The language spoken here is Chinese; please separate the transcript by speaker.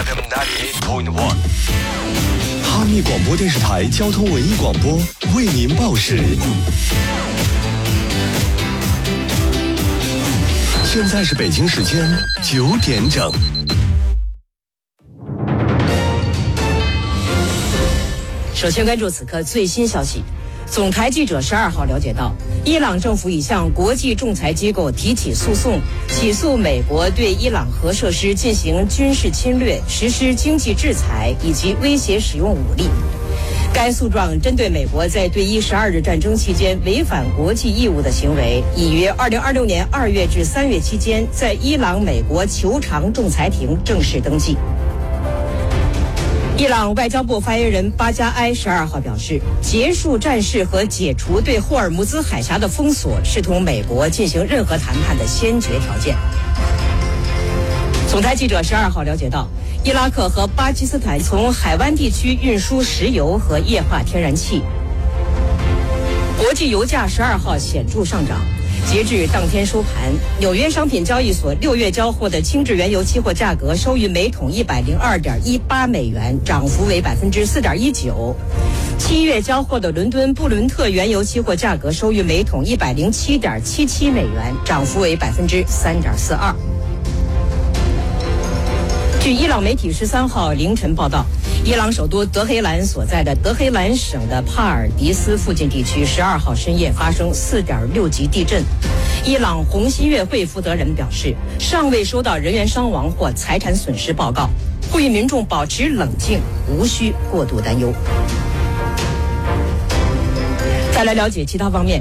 Speaker 1: FM 98.1，哈密广播电视台交通文艺广播为您报时。现在是北京时间9点整。
Speaker 2: 首先关注此刻最新消息。总台记者12号了解到，伊朗政府已向国际仲裁机构提起诉讼，起诉美国对伊朗核设施进行军事侵略、实施经济制裁以及威胁使用武力。该诉状针对美国在对伊12日战争期间违反国际义务的行为，已于2026年2月至3月期间在伊朗美国酋长仲裁庭正式登记。伊朗外交部发言人巴加埃12号表示，结束战事和解除对霍尔木兹海峡的封锁是同美国进行任何谈判的先决条件。总台记者12号了解到，伊拉克和巴基斯坦从海湾地区运输石油和液化天然气。国际油价12号显著上涨。截至当天收盘，纽约商品交易所6月交货的轻质原油期货价格收于每桶102.18美元，涨幅为4.19%。7月交货的伦敦布伦特原油期货价格收于每桶107.77美元，涨幅为3.42%。据伊朗媒体13号凌晨报道，伊朗首都德黑兰所在的德黑兰省的帕尔迪斯附近地区12号深夜发生4.6级地震。伊朗红新月会负责人表示，尚未收到人员伤亡或财产损失报告，呼吁民众保持冷静，无需过度担忧。再来了解其他方面。